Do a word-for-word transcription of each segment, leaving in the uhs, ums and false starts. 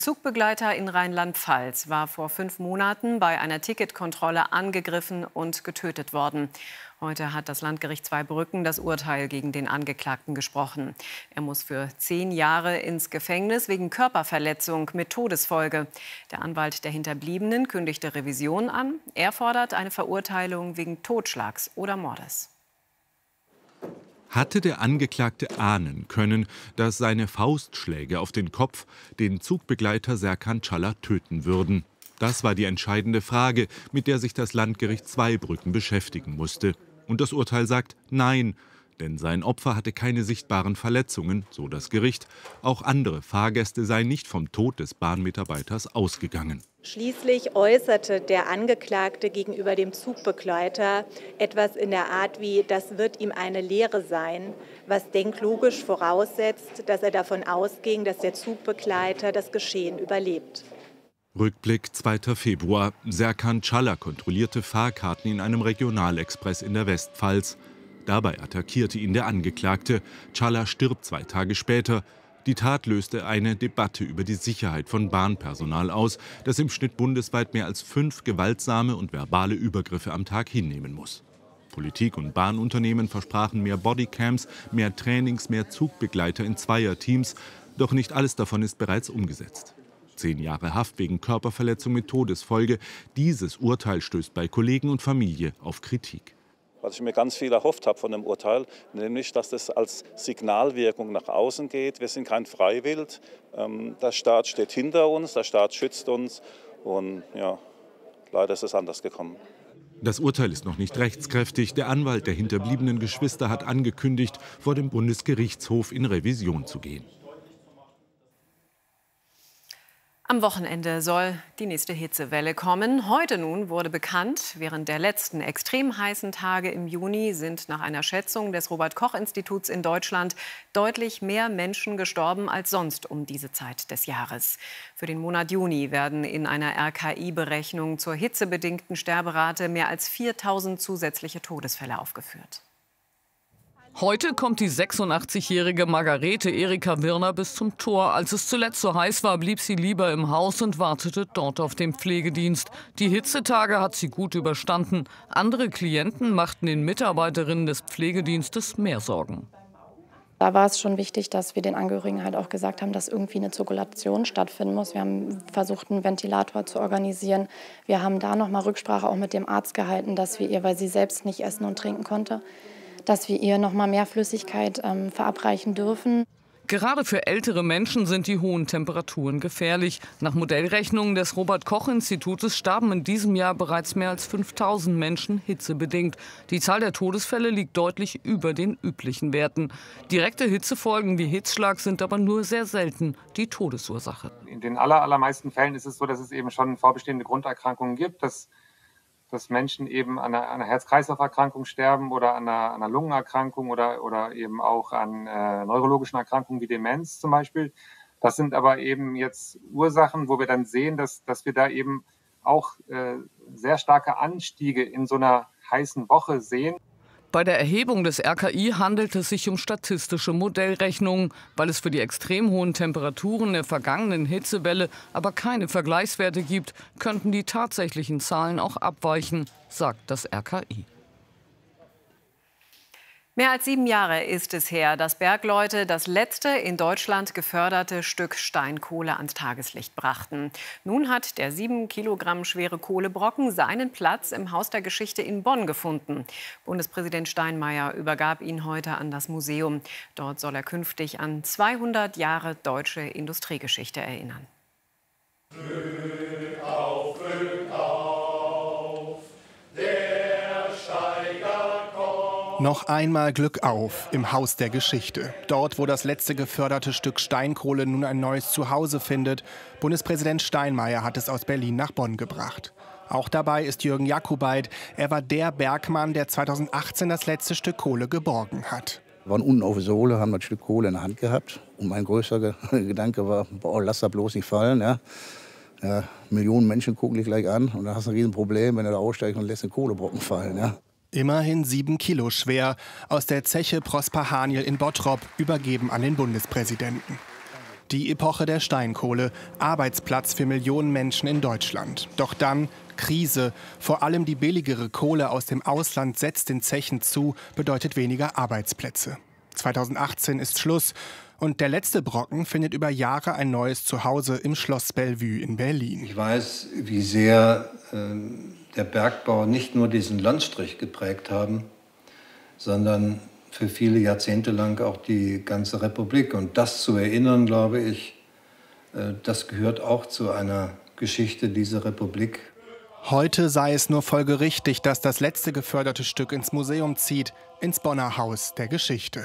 Zugbegleiter in Rheinland-Pfalz war vor fünf Monaten bei einer Ticketkontrolle angegriffen und getötet worden. Heute hat das Landgericht Zweibrücken das Urteil gegen den Angeklagten gesprochen. Er muss für zehn Jahre ins Gefängnis wegen Körperverletzung mit Todesfolge. Der Anwalt der Hinterbliebenen kündigte Revision an. Er fordert eine Verurteilung wegen Totschlags oder Mordes. Hatte der Angeklagte ahnen können, dass seine Faustschläge auf den Kopf den Zugbegleiter Serkan Çağlar töten würden? Das war die entscheidende Frage, mit der sich das Landgericht Zweibrücken beschäftigen musste. Und das Urteil sagt Nein, denn sein Opfer hatte keine sichtbaren Verletzungen, so das Gericht. Auch andere Fahrgäste seien nicht vom Tod des Bahnmitarbeiters ausgegangen. Schließlich äußerte der Angeklagte gegenüber dem Zugbegleiter etwas in der Art wie, das wird ihm eine Lehre sein, was denklogisch voraussetzt, dass er davon ausging, dass der Zugbegleiter das Geschehen überlebt. Rückblick zweiter Februar. Serkan Çağlar kontrollierte Fahrkarten in einem Regionalexpress in der Westpfalz. Dabei attackierte ihn der Angeklagte. Çağlar stirbt zwei Tage später. Die Tat löste eine Debatte über die Sicherheit von Bahnpersonal aus, das im Schnitt bundesweit mehr als fünf gewaltsame und verbale Übergriffe am Tag hinnehmen muss. Politik und Bahnunternehmen versprachen mehr Bodycams, mehr Trainings, mehr Zugbegleiter in Zweierteams. Doch nicht alles davon ist bereits umgesetzt. Zehn Jahre Haft wegen Körperverletzung mit Todesfolge. Dieses Urteil stößt bei Kollegen und Familie auf Kritik. Was ich mir ganz viel erhofft habe von dem Urteil, nämlich, dass das als Signalwirkung nach außen geht. Wir sind kein Freiwild. Der Staat steht hinter uns, der Staat schützt uns. Und ja, leider ist es anders gekommen. Das Urteil ist noch nicht rechtskräftig. Der Anwalt der hinterbliebenen Geschwister hat angekündigt, vor dem Bundesgerichtshof in Revision zu gehen. Am Wochenende soll die nächste Hitzewelle kommen. Heute nun wurde bekannt, während der letzten extrem heißen Tage im Juni sind nach einer Schätzung des Robert-Koch-Instituts in Deutschland deutlich mehr Menschen gestorben als sonst um diese Zeit des Jahres. Für den Monat Juni werden in einer R K I-Berechnung zur hitzebedingten Sterberate mehr als viertausend zusätzliche Todesfälle aufgeführt. Heute kommt die sechsundachtzig-jährige Margarete Erika Wirner bis zum Tor. Als es zuletzt so heiß war, blieb sie lieber im Haus und wartete dort auf den Pflegedienst. Die Hitzetage hat sie gut überstanden. Andere Klienten machten den Mitarbeiterinnen des Pflegedienstes mehr Sorgen. Da war es schon wichtig, dass wir den Angehörigen halt auch gesagt haben, dass irgendwie eine Zirkulation stattfinden muss. Wir haben versucht, einen Ventilator zu organisieren. Wir haben da noch mal Rücksprache auch mit dem Arzt gehalten, dass wir ihr, weil sie selbst nicht essen und trinken konnte, dass wir ihr noch mal mehr Flüssigkeit ähm, verabreichen dürfen. Gerade für ältere Menschen sind die hohen Temperaturen gefährlich. Nach Modellrechnungen des Robert-Koch-Institutes starben in diesem Jahr bereits mehr als fünftausend Menschen hitzebedingt. Die Zahl der Todesfälle liegt deutlich über den üblichen Werten. Direkte Hitzefolgen wie Hitzschlag sind aber nur sehr selten die Todesursache. In den aller, allermeisten Fällen ist es so, dass es eben schon vorbestehende Grunderkrankungen gibt, dass dass Menschen eben an einer, einer Herz-Kreislauf-Erkrankung sterben oder an einer, einer Lungenerkrankung oder, oder eben auch an äh, neurologischen Erkrankungen wie Demenz zum Beispiel. Das sind aber eben jetzt Ursachen, wo wir dann sehen, dass, dass wir da eben auch äh, sehr starke Anstiege in so einer heißen Woche sehen. Bei der Erhebung des R K I handelt es sich um statistische Modellrechnungen, weil es für die extrem hohen Temperaturen der vergangenen Hitzewelle aber keine Vergleichswerte gibt, könnten die tatsächlichen Zahlen auch abweichen, sagt das R K I. Mehr als sieben Jahre ist es her, dass Bergleute das letzte in Deutschland geförderte Stück Steinkohle ans Tageslicht brachten. Nun hat der sieben Kilogramm schwere Kohlebrocken seinen Platz im Haus der Geschichte in Bonn gefunden. Bundespräsident Steinmeier übergab ihn heute an das Museum. Dort soll er künftig an zweihundert Jahre deutsche Industriegeschichte erinnern. Glück auf, Glück auf, der Steiger kommt. Noch einmal Glück auf im Haus der Geschichte. Dort, wo das letzte geförderte Stück Steinkohle nun ein neues Zuhause findet. Bundespräsident Steinmeier hat es aus Berlin nach Bonn gebracht. Auch dabei ist Jürgen Jakubait. Er war der Bergmann, der zweitausendachtzehn das letzte Stück Kohle geborgen hat. Wir waren unten auf der Sohle, haben das Stück Kohle in der Hand gehabt. Und mein größter Gedanke war, boah, lass das bloß nicht fallen. Ja. Ja, Millionen Menschen gucken dich gleich an und dann hast du ein Riesenproblem, wenn du da aussteigst und lässt den Kohlebrocken fallen. Ja. Immerhin sieben Kilo schwer, aus der Zeche Prosper Haniel in Bottrop, übergeben an den Bundespräsidenten. Die Epoche der Steinkohle, Arbeitsplatz für Millionen Menschen in Deutschland. Doch dann Krise. Vor allem die billigere Kohle aus dem Ausland setzt den Zechen zu, bedeutet weniger Arbeitsplätze. zweitausendachtzehn ist Schluss und der letzte Brocken findet über Jahre ein neues Zuhause im Schloss Bellevue in Berlin. Ich weiß, wie sehr äh, der Bergbau nicht nur diesen Landstrich geprägt haben, sondern für viele Jahrzehnte lang auch die ganze Republik. Und das zu erinnern, glaube ich, äh, das gehört auch zu einer Geschichte dieser Republik. Heute sei es nur folgerichtig, dass das letzte geförderte Stück ins Museum zieht, ins Bonner Haus der Geschichte.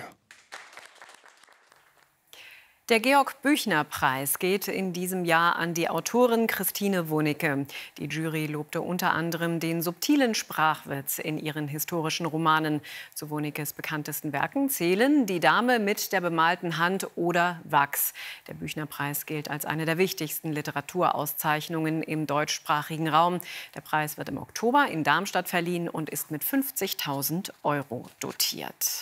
Der Georg-Büchner-Preis geht in diesem Jahr an die Autorin Christine Wunicke. Die Jury lobte unter anderem den subtilen Sprachwitz in ihren historischen Romanen. Zu Wunickes bekanntesten Werken zählen Die Dame mit der bemalten Hand oder Wachs. Der Büchner-Preis gilt als eine der wichtigsten Literaturauszeichnungen im deutschsprachigen Raum. Der Preis wird im Oktober in Darmstadt verliehen und ist mit fünfzigtausend Euro dotiert.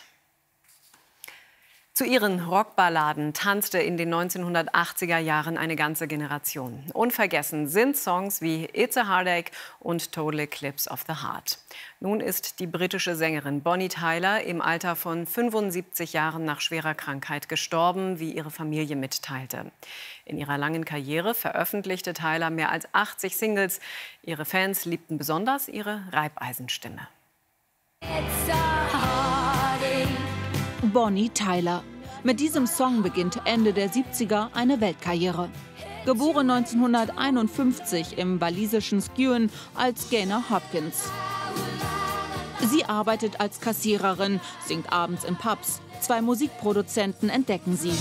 Zu ihren Rockballaden tanzte in den neunzehnhundertachtziger Jahren eine ganze Generation. Unvergessen sind Songs wie It's a Heartache und Total Eclipse of the Heart. Nun ist die britische Sängerin Bonnie Tyler im Alter von fünfundsiebzig Jahren nach schwerer Krankheit gestorben, wie ihre Familie mitteilte. In ihrer langen Karriere veröffentlichte Tyler mehr als achtzig Singles. Ihre Fans liebten besonders ihre Reibeisenstimme. It's a heartache. Bonnie Tyler. Mit diesem Song beginnt Ende der siebziger eine Weltkarriere. Geboren neunzehnhunderteinundfünfzig im walisischen Skewen als Gaynor Hopkins. Sie arbeitet als Kassiererin, singt abends in Pubs. Zwei Musikproduzenten entdecken sie.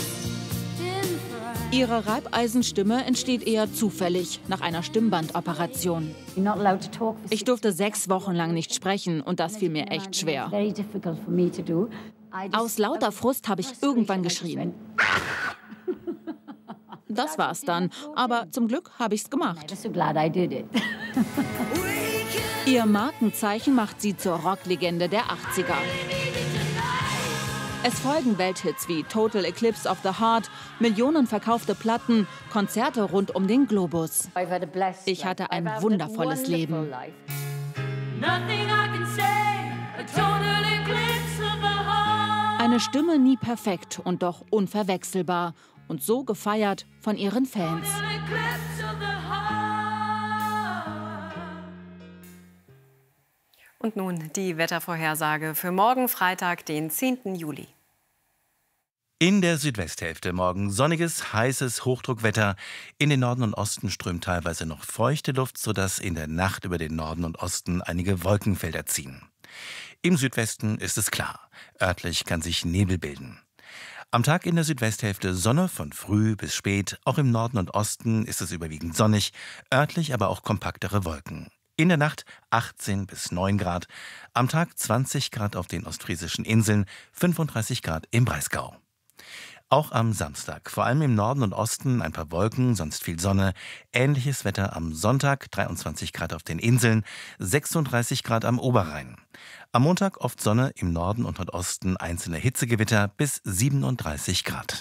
Ihre Reibeisenstimme entsteht eher zufällig nach einer Stimmbandoperation. Ich durfte sechs Wochen lang nicht sprechen und das fiel mir echt schwer. Aus lauter Frust habe ich irgendwann geschrien. Das war's dann, aber zum Glück habe ich's gemacht. Ihr Markenzeichen macht sie zur Rocklegende der achtziger. Es folgen Welthits wie Total Eclipse of the Heart, Millionen verkaufte Platten, Konzerte rund um den Globus. Ich hatte ein wundervolles Leben. Eine Stimme nie perfekt und doch unverwechselbar und so gefeiert von ihren Fans. Und nun die Wettervorhersage für morgen Freitag, den zehnten Juli. In der Südwesthälfte morgen sonniges, heißes Hochdruckwetter. In den Norden und Osten strömt teilweise noch feuchte Luft, sodass in der Nacht über den Norden und Osten einige Wolkenfelder ziehen. Im Südwesten ist es klar. Örtlich kann sich Nebel bilden. Am Tag in der Südwesthälfte Sonne von früh bis spät. Auch im Norden und Osten ist es überwiegend sonnig, örtlich aber auch kompaktere Wolken. In der Nacht achtzehn bis neun Grad. Am Tag zwanzig Grad auf den ostfriesischen Inseln, fünfunddreißig Grad im Breisgau. Auch am Samstag, vor allem im Norden und Osten ein paar Wolken, sonst viel Sonne. Ähnliches Wetter am Sonntag, dreiundzwanzig Grad auf den Inseln, sechsunddreißig Grad am Oberrhein. Am Montag oft Sonne, im Norden und Nordosten einzelne Hitzegewitter bis siebenunddreißig Grad.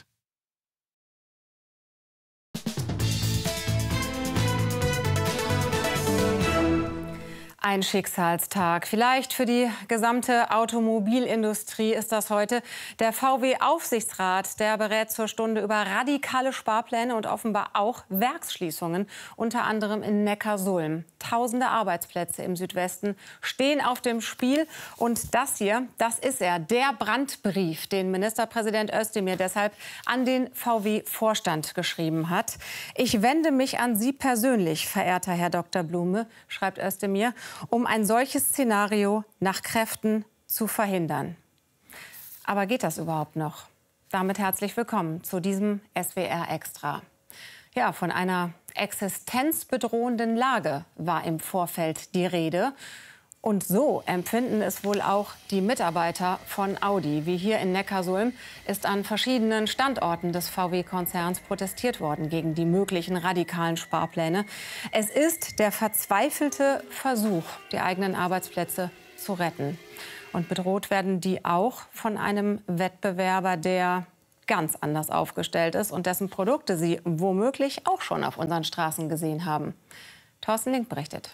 Ein Schicksalstag. Vielleicht für die gesamte Automobilindustrie ist das heute. Der V W-Aufsichtsrat, der berät zur Stunde über radikale Sparpläne und offenbar auch Werksschließungen, unter anderem in Neckarsulm. Tausende Arbeitsplätze im Südwesten stehen auf dem Spiel. Und das hier, das ist er, der Brandbrief, den Ministerpräsident Özdemir deshalb an den V W-Vorstand geschrieben hat. Ich wende mich an Sie persönlich, verehrter Herr Doktor Blume, schreibt Özdemir, um ein solches Szenario nach Kräften zu verhindern. Aber geht das überhaupt noch? Damit herzlich willkommen zu diesem S W R Extra. Ja, von einer existenzbedrohenden Lage war im Vorfeld die Rede. Und so empfinden es wohl auch die Mitarbeiter von Audi. Wie hier in Neckarsulm ist an verschiedenen Standorten des V W-Konzerns protestiert worden gegen die möglichen radikalen Sparpläne. Es ist der verzweifelte Versuch, die eigenen Arbeitsplätze zu retten. Und bedroht werden die auch von einem Wettbewerber, der ganz anders aufgestellt ist und dessen Produkte Sie womöglich auch schon auf unseren Straßen gesehen haben. Thorsten Link berichtet.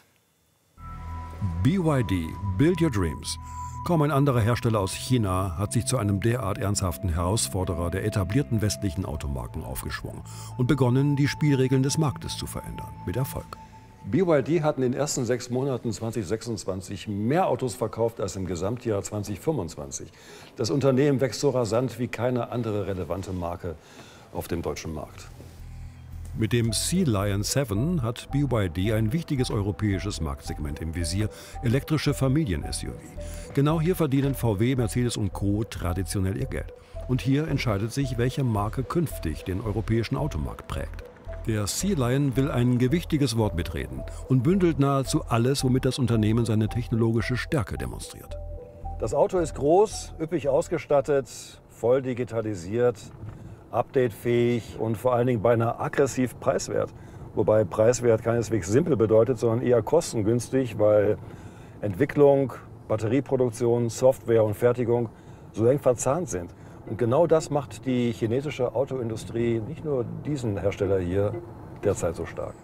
B Y D, Build Your Dreams. Kaum ein anderer Hersteller aus China hat sich zu einem derart ernsthaften Herausforderer der etablierten westlichen Automarken aufgeschwungen und begonnen, die Spielregeln des Marktes zu verändern. Mit Erfolg. B Y D hat in den ersten sechs Monaten zweitausendsechsundzwanzig mehr Autos verkauft als im Gesamtjahr zweitausendfünfundzwanzig. Das Unternehmen wächst so rasant wie keine andere relevante Marke auf dem deutschen Markt. Mit dem Sea Lion sieben hat B Y D ein wichtiges europäisches Marktsegment im Visier, elektrische Familien-S U V. Genau hier verdienen V W, Mercedes und Co. traditionell ihr Geld. Und hier entscheidet sich, welche Marke künftig den europäischen Automarkt prägt. Der Sea Lion will ein gewichtiges Wort mitreden und bündelt nahezu alles, womit das Unternehmen seine technologische Stärke demonstriert. Das Auto ist groß, üppig ausgestattet, voll digitalisiert, updatefähig und vor allen Dingen beinahe aggressiv preiswert. Wobei preiswert keineswegs simpel bedeutet, sondern eher kostengünstig, weil Entwicklung, Batterieproduktion, Software und Fertigung so eng verzahnt sind. Und genau das macht die chinesische Autoindustrie, nicht nur diesen Hersteller hier, derzeit so stark.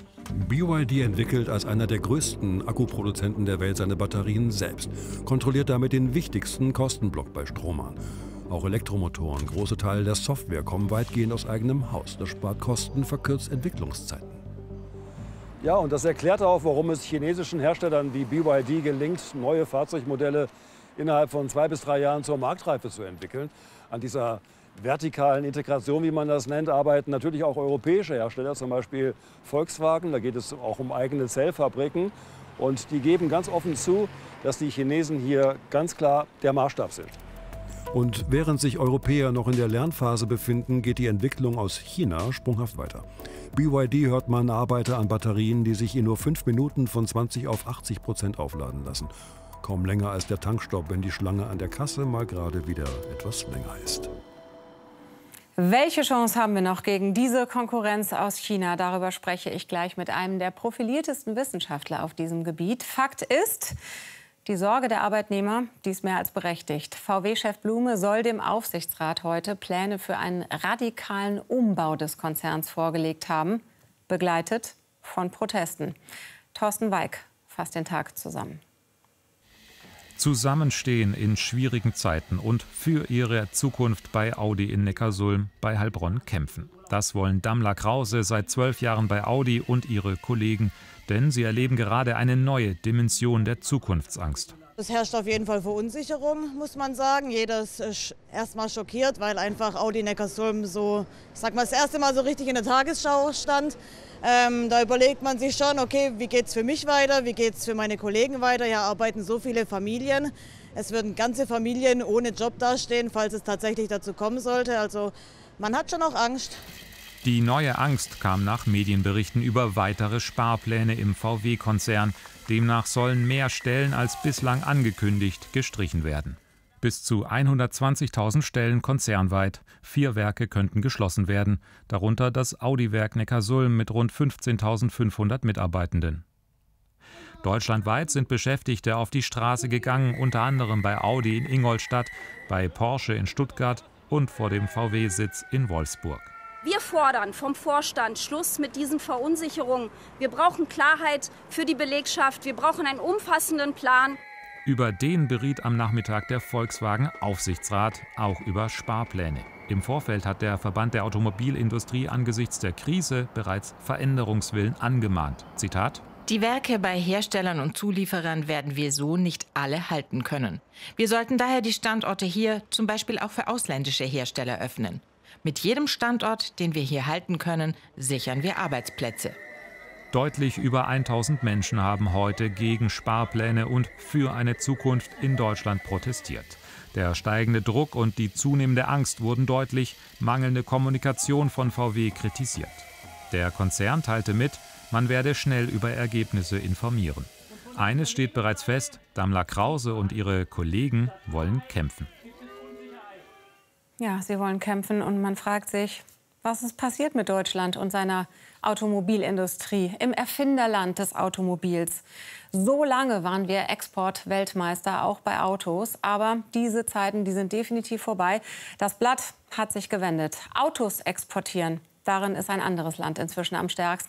B Y D entwickelt als einer der größten Akkuproduzenten der Welt seine Batterien selbst, kontrolliert damit den wichtigsten Kostenblock bei Stromern. Auch Elektromotoren, große Teile der Software kommen weitgehend aus eigenem Haus. Das spart Kosten, verkürzt Entwicklungszeiten. Ja, und das erklärt auch, warum es chinesischen Herstellern wie B Y D gelingt, neue Fahrzeugmodelle innerhalb von zwei bis drei Jahren zur Marktreife zu entwickeln. An dieser vertikalen Integration, wie man das nennt, arbeiten natürlich auch europäische Hersteller, zum Beispiel Volkswagen. Da geht es auch um eigene Zellfabriken. Und die geben ganz offen zu, dass die Chinesen hier ganz klar der Maßstab sind. Und während sich Europäer noch in der Lernphase befinden, geht die Entwicklung aus China sprunghaft weiter. B Y D hört man Arbeiter an Batterien, die sich in nur fünf Minuten von zwanzig auf achtzig Prozent aufladen lassen. Kaum länger als der Tankstopp, wenn die Schlange an der Kasse mal gerade wieder etwas länger ist. Welche Chance haben wir noch gegen diese Konkurrenz aus China? Darüber spreche ich gleich mit einem der profiliertesten Wissenschaftler auf diesem Gebiet. Fakt ist, die Sorge der Arbeitnehmer, die ist mehr als berechtigt. V W-Chef Blume soll dem Aufsichtsrat heute Pläne für einen radikalen Umbau des Konzerns vorgelegt haben, begleitet von Protesten. Thorsten Weik fasst den Tag zusammen. Zusammenstehen in schwierigen Zeiten und für ihre Zukunft bei Audi in Neckarsulm bei Heilbronn kämpfen. Das wollen Daimler Krause seit zwölf Jahren bei Audi und ihre Kollegen. Denn sie erleben gerade eine neue Dimension der Zukunftsangst. Es herrscht auf jeden Fall Verunsicherung, muss man sagen. Jeder ist erst mal schockiert, weil einfach Audi Neckarsulm so, ich sag mal, das erste Mal so richtig in der Tagesschau stand. Ähm, da überlegt man sich schon, okay, wie geht es für mich weiter, wie geht es für meine Kollegen weiter? Hier arbeiten so viele Familien. Es würden ganze Familien ohne Job dastehen, falls es tatsächlich dazu kommen sollte. Also man hat schon auch Angst. Die neue Angst kam nach Medienberichten über weitere Sparpläne im V W-Konzern. Demnach sollen mehr Stellen als bislang angekündigt gestrichen werden. Bis zu hundertzwanzigtausend Stellen konzernweit. Vier Werke könnten geschlossen werden, darunter das Audi-Werk Neckarsulm mit rund fünfzehntausendfünfhundert Mitarbeitenden. Deutschlandweit sind Beschäftigte auf die Straße gegangen, unter anderem bei Audi in Ingolstadt, bei Porsche in Stuttgart und vor dem V W-Sitz in Wolfsburg. Wir fordern vom Vorstand Schluss mit diesen Verunsicherungen. Wir brauchen Klarheit für die Belegschaft. Wir brauchen einen umfassenden Plan. Über den beriet am Nachmittag der Volkswagen-Aufsichtsrat, auch über Sparpläne. Im Vorfeld hat der Verband der Automobilindustrie angesichts der Krise bereits Veränderungswillen angemahnt. Zitat: Die Werke bei Herstellern und Zulieferern werden wir so nicht alle halten können. Wir sollten daher die Standorte hier zum Beispiel auch für ausländische Hersteller öffnen. Mit jedem Standort, den wir hier halten können, sichern wir Arbeitsplätze. Deutlich über tausend Menschen haben heute gegen Sparpläne und für eine Zukunft in Deutschland protestiert. Der steigende Druck und die zunehmende Angst wurden deutlich, mangelnde Kommunikation von V W kritisiert. Der Konzern teilte mit, man werde schnell über Ergebnisse informieren. Eines steht bereits fest, Daimler Krause und ihre Kollegen wollen kämpfen. Ja, sie wollen kämpfen und man fragt sich, Was ist passiert mit Deutschland und seiner Automobilindustrie im Erfinderland des Automobils? So lange waren wir Exportweltmeister, auch bei Autos. Aber diese Zeiten, die sind definitiv vorbei. Das Blatt hat sich gewendet. Autos exportieren, darin ist ein anderes Land inzwischen am stärksten.